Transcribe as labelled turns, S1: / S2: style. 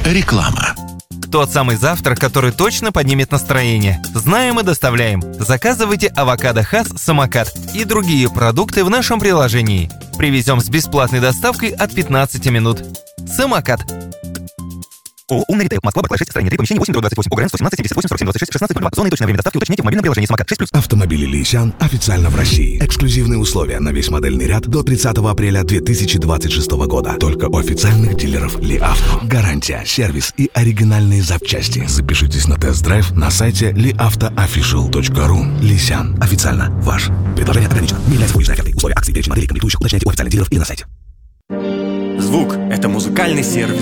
S1: Реклама.
S2: Тот самый завтрак, который точно поднимет настроение. Знаем и доставляем. Заказывайте авокадо Хас Самокат и другие продукты в нашем приложении. Привезем с бесплатной доставкой от 15 минут. Самокат.
S3: ООО «Умный ритейл». Москва, Барклай 6, строение 3, помещение 8/28. ОГРН 117 78 47 26 16 02. Зона и точное время доставки уточните в мобильном приложении «Самокат» 6+.
S4: Автомобили Лисян официально в России. Эксклюзивные условия на весь модельный ряд до 30 апреля 2026 года. Только у официальных дилеров Ли Авто. Гарантия, сервис и оригинальные запчасти. Запишитесь на тест-драйв на сайте liautoofficial.ru. Лисян. Официально ваш. Предложение ограничено. Не является функциональной офертой. Условия акции, перечень моделей, комплектующих уточняйте у официальных дилеров и на сайте.
S5: Звук – это музыкальный сервис.